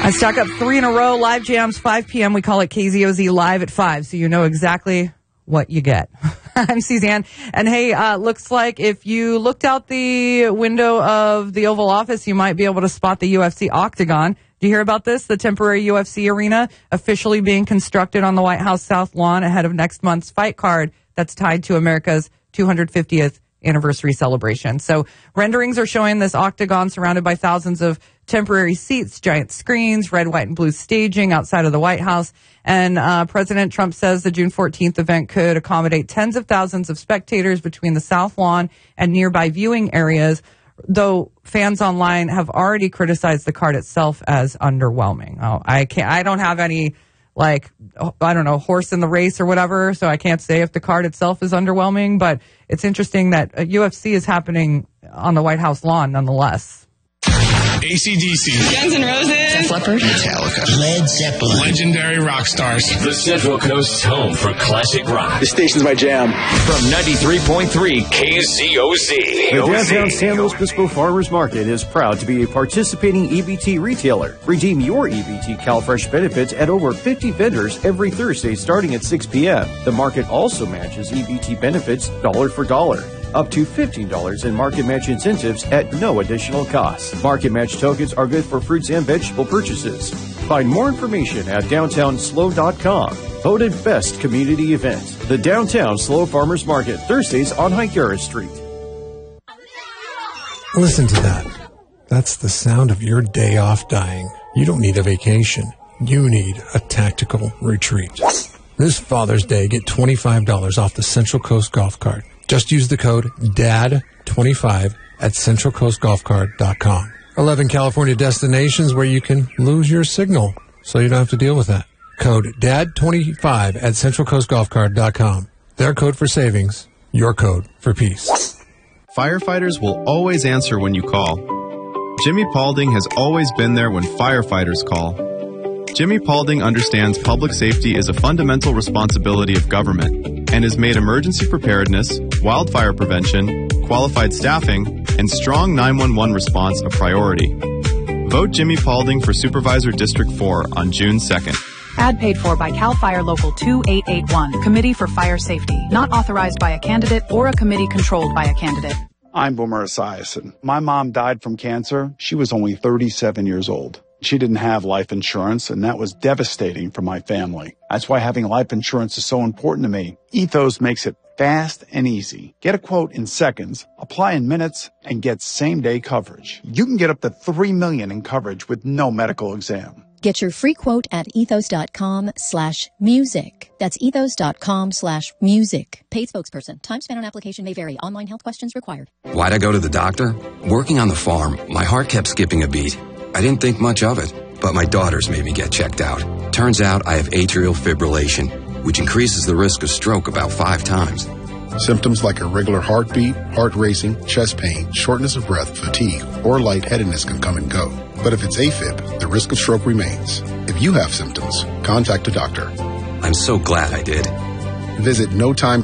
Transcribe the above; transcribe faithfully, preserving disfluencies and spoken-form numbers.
I stack up three in a row, live jams, five p.m. We call it K Z O Z Live at five, so you know exactly what you get. I'm Suzanne. And hey, uh, looks like if you looked out the window of the Oval Office, you might be able to spot the U F C Octagon. Do you hear about this? The temporary U F C arena officially being constructed on the White House South Lawn ahead of next month's fight card that's tied to America's two hundred fiftieth anniversary celebration. So renderings are showing this octagon surrounded by thousands of temporary seats, giant screens, red, white, and blue staging outside of the White House. And uh, President Trump says the June fourteenth event could accommodate tens of thousands of spectators between the South Lawn and nearby viewing areas, though fans online have already criticized the card itself as underwhelming. Oh, I can't, I don't have any, like, I don't know, horse in the race or whatever, so I can't say if the card itself is underwhelming, but it's interesting that U F C is happening on the White House lawn nonetheless. A C D C. Guns N' Roses. Def Leppard. Metallica. Led Zeppelin. Legendary rock stars. The Central Coast's home for classic rock. The station's my jam. From ninety-three point three K Z O Z. The downtown San Luis Obispo Farmers Market is proud to be a participating E B T retailer. Redeem your E B T CalFresh benefits at over fifty vendors every Thursday starting at six p.m. The market also matches E B T benefits dollar for dollar. Up to fifteen dollars in market match incentives at no additional cost. Market match tokens are good for fruits and vegetable purchases. Find more information at downtown slow dot com. Voted best community event. The Downtown Slow Farmers Market, Thursdays on Higuera Street. Listen to that. That's the sound of your day off dying. You don't need a vacation. You need a tactical retreat. This Father's Day, get twenty-five dollars off the Central Coast Golf Cart. Just use the code D A D twenty-five at central coast golf cart dot com. eleven California destinations where you can lose your signal, so you don't have to deal with that. Code D A D twenty-five at central coast golf cart dot com. Their code for savings, your code for peace. Firefighters will always answer when you call. Jimmy Paulding has always been there when firefighters call. Jimmy Paulding understands public safety is a fundamental responsibility of government and has made emergency preparedness, wildfire prevention, qualified staffing, and strong nine one one response a priority. Vote Jimmy Paulding for Supervisor District four on June second. Ad paid for by CAL FIRE Local two eight eight one, Committee for Fire Safety, not authorized by a candidate or a committee controlled by a candidate. I'm Boomer Esiason. My mom died from cancer. She was only thirty-seven years old. She didn't have life insurance, and that was devastating for my family. That's why having life insurance is so important to me. Ethos makes it fast and easy. Get a quote in seconds, apply in minutes, and get same-day coverage. You can get up to three million dollars in coverage with no medical exam. Get your free quote at ethos.com slash music. That's ethos.com slash music. Paid spokesperson. Time spent on application may vary. Online health questions required. Why'd I go to the doctor? Working on the farm, my heart kept skipping a beat. I didn't think much of it, but my daughters made me get checked out. Turns out I have atrial fibrillation, which increases the risk of stroke about five times. Symptoms like irregular heartbeat, heart racing, chest pain, shortness of breath, fatigue, or lightheadedness can come and go. But if it's AFib, the risk of stroke remains. If you have symptoms, contact a doctor. I'm so glad I did. Visit no time